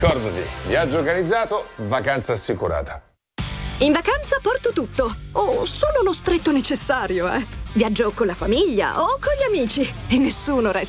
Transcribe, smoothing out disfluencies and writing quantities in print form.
Ricordati, viaggio organizzato, vacanza assicurata. In vacanza porto tutto, o solo lo stretto necessario, Viaggio con la famiglia o con gli amici e nessuno resta